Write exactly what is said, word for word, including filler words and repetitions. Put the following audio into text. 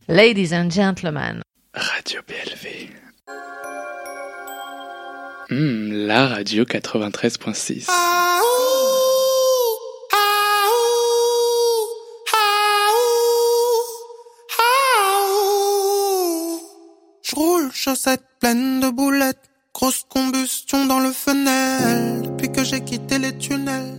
Ladies and gentlemen. Radio B L V. Mmh, la radio quatre-vingt-treize point six. Je roule, chaussettes pleines de boulettes, grosse combustion dans le funnel. Depuis que j'ai quitté les tunnels,